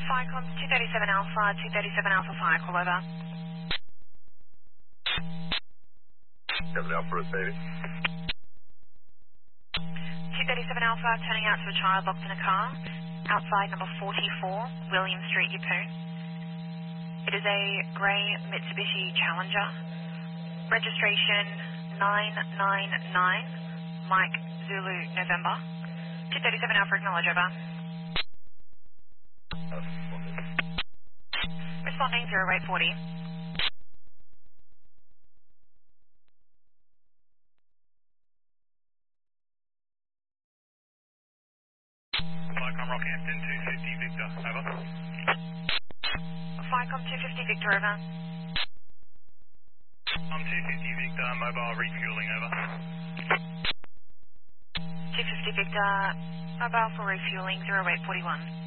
Firecom 237 Alpha, 237 Alpha Fire, call over. 7 Alpha receiving. 237 Alpha, turning out to a child locked in a car, outside number 44, William Street, Yeppoon. It is a grey Mitsubishi Challenger. Registration 999, Mike Zulu, November. 237 Alpha, acknowledge, over. Responding 0840. Firecom Rockhampton 250 Victor, over. Firecom 250 Victor, over. 250 Victor, mobile refueling, over. 250 Victor, mobile for refueling 0841.